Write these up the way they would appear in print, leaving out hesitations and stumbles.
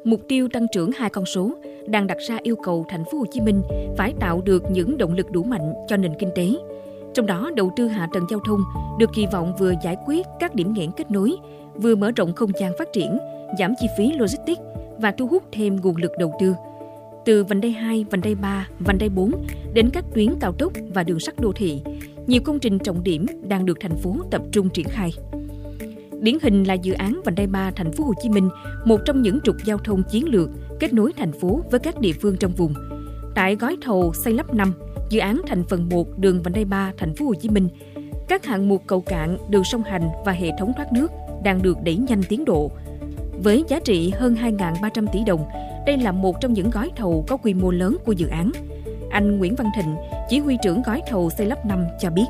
Mục tiêu tăng trưởng 2 con số đang đặt ra yêu cầu thành phố Hồ Chí Minh phải tạo được những động lực đủ mạnh cho nền kinh tế. Trong đó, đầu tư hạ tầng giao thông được kỳ vọng vừa giải quyết các điểm nghẽn kết nối, vừa mở rộng không gian phát triển, giảm chi phí logistics và thu hút thêm nguồn lực đầu tư. Từ vành đai 2, vành đai 3, vành đai 4 đến các tuyến cao tốc và đường sắt đô thị, nhiều công trình trọng điểm đang được thành phố tập trung triển khai. Điển hình là dự án vành đai 3 thành phố Hồ Chí Minh, một trong những trục giao thông chiến lược kết nối thành phố với các địa phương trong vùng. Tại gói thầu xây lắp 5, dự án thành phần 1 đường vành đai 3 thành phố Hồ Chí Minh, các hạng mục cầu cạn, đường sông Hành và hệ thống thoát nước đang được đẩy nhanh tiến độ. Với giá trị hơn 2.300 tỷ đồng, đây là một trong những gói thầu có quy mô lớn của dự án. Anh Nguyễn Văn Thịnh, chỉ huy trưởng gói thầu xây lắp 5 cho biết.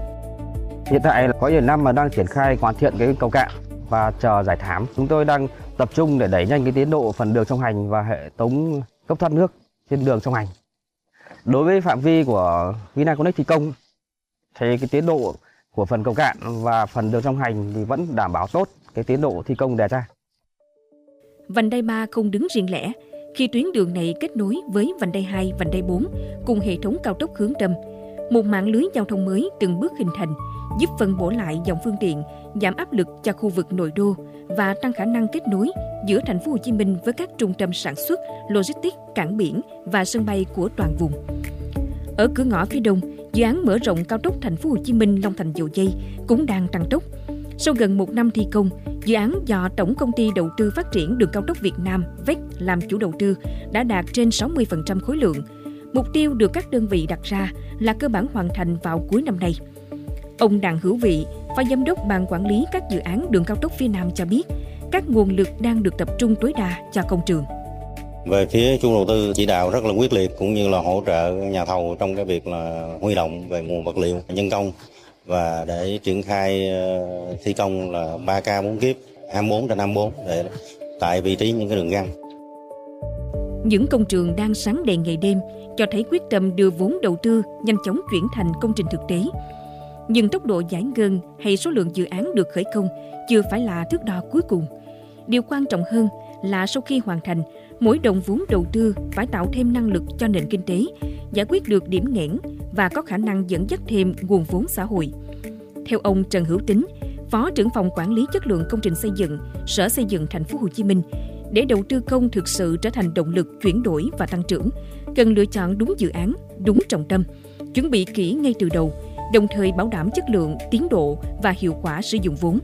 Hiện tại có nhiều năm mà đang triển khai hoàn thiện cái cầu cạn và chờ giải thảm. Chúng tôi đang tập trung để đẩy nhanh cái tiến độ phần đường song hành và hệ thống cấp thoát nước trên đường song hành. Đối với phạm vi của Vinaconex thi công thì cái tiến độ của phần cầu cạn và phần đường song hành thì vẫn đảm bảo tốt cái tiến độ thi công đề ra. Vành đai 3 không đứng riêng lẻ khi tuyến đường này kết nối với vành đai 2, vành đai 4 cùng hệ thống cao tốc hướng Tâm. Một mạng lưới giao thông mới từng bước hình thành, giúp phân bổ lại dòng phương tiện, giảm áp lực cho khu vực nội đô và tăng khả năng kết nối giữa thành phố Hồ Chí Minh với các trung tâm sản xuất, logistics, cảng biển và sân bay của toàn vùng. Ở cửa ngõ phía đông, dự án mở rộng cao tốc thành phố Hồ Chí Minh Long Thành Dầu Giây cũng đang tăng tốc. Sau gần 1 năm thi công, dự án do Tổng Công ty Đầu tư Phát triển Đường Cao tốc Việt Nam (VEC) làm chủ đầu tư đã đạt trên 60% khối lượng. Mục tiêu được các đơn vị đặt ra là cơ bản hoàn thành vào cuối năm nay. Ông Đặng Hữu Vị, Phó Giám đốc Ban Quản lý các dự án đường cao tốc phía Nam cho biết, các nguồn lực đang được tập trung tối đa cho công trường. Về phía chủ đầu tư chỉ đạo rất là quyết liệt cũng như là hỗ trợ nhà thầu trong cái việc là huy động về nguồn vật liệu, nhân công và để triển khai thi công là 3K 4 kiếp 24/24 để tại vị trí những cái đường găng. Những công trường đang sáng đèn ngày đêm cho thấy quyết tâm đưa vốn đầu tư nhanh chóng chuyển thành công trình thực tế. Nhưng tốc độ giải ngân hay số lượng dự án được khởi công chưa phải là thước đo cuối cùng. Điều quan trọng hơn là sau khi hoàn thành, mỗi đồng vốn đầu tư phải tạo thêm năng lực cho nền kinh tế, giải quyết được điểm nghẽn và có khả năng dẫn dắt thêm nguồn vốn xã hội. Theo ông Trần Hữu Tín, Phó trưởng phòng quản lý chất lượng công trình xây dựng, Sở Xây dựng Thành phố Hồ Chí Minh, để đầu tư công thực sự trở thành động lực chuyển đổi và tăng trưởng, cần lựa chọn đúng dự án, đúng trọng tâm, chuẩn bị kỹ ngay từ đầu, đồng thời bảo đảm chất lượng, tiến độ và hiệu quả sử dụng vốn.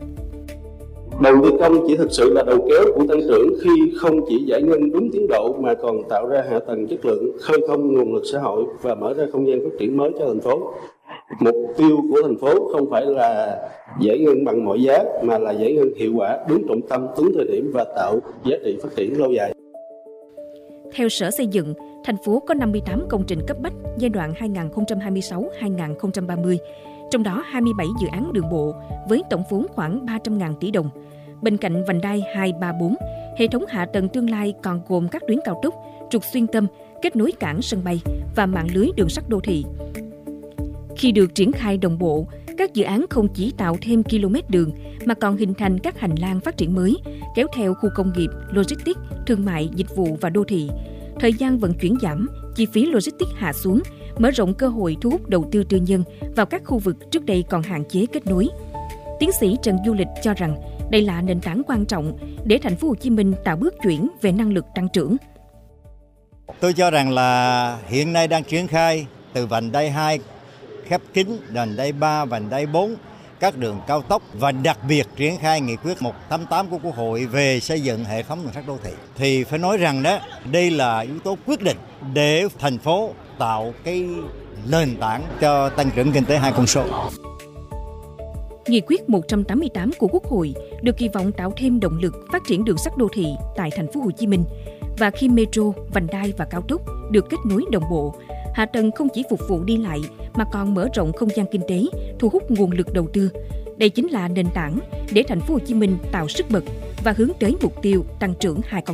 Đầu tư công chỉ thực sự là đầu kéo của tăng trưởng khi không chỉ giải ngân đúng tiến độ mà còn tạo ra hạ tầng chất lượng, khơi thông nguồn lực xã hội và mở ra không gian phát triển mới cho thành phố. Mục tiêu của thành phố không phải là giải ngân bằng mọi giá mà là giải ngân hiệu quả, đúng trọng tâm, đúng thời điểm và tạo giá trị phát triển lâu dài. Theo Sở Xây dựng, thành phố có 58 công trình cấp bách giai đoạn 2026-2030, trong đó 27 dự án đường bộ với tổng vốn khoảng 300.000 tỷ đồng. Bên cạnh vành đai 2, 3, 4, hệ thống hạ tầng tương lai còn gồm các tuyến cao tốc, trục xuyên tâm, kết nối cảng sân bay và mạng lưới đường sắt đô thị. Khi được triển khai đồng bộ, các dự án không chỉ tạo thêm km đường mà còn hình thành các hành lang phát triển mới, kéo theo khu công nghiệp, logistics, thương mại, dịch vụ và đô thị. Thời gian vận chuyển giảm, chi phí logistics hạ xuống, mở rộng cơ hội thu hút đầu tư tư nhân vào các khu vực trước đây còn hạn chế kết nối. Tiến sĩ Trần Du Lịch cho rằng đây là nền tảng quan trọng để thành phố Hồ Chí Minh tạo bước chuyển về năng lực tăng trưởng. Tôi cho rằng là hiện nay đang triển khai từ vành đai 2 khép kín, vành đai 3, vành đai 4, các đường cao tốc và đặc biệt triển khai nghị quyết 188 của Quốc hội về xây dựng hệ thống đường sắt đô thị. Thì phải nói rằng đó, đây là yếu tố quyết định để thành phố tạo cái nền tảng cho tăng trưởng kinh tế 2 con số. Nghị quyết 188 của Quốc hội được kỳ vọng tạo thêm động lực phát triển đường sắt đô thị tại thành phố Hồ Chí Minh. Và khi metro, vành đai và cao tốc được kết nối đồng bộ, hạ tầng không chỉ phục vụ đi lại mà còn mở rộng không gian kinh tế, thu hút nguồn lực đầu tư. Đây chính là nền tảng để thành phố Hồ Chí Minh tạo sức bật và hướng tới mục tiêu tăng trưởng 2 con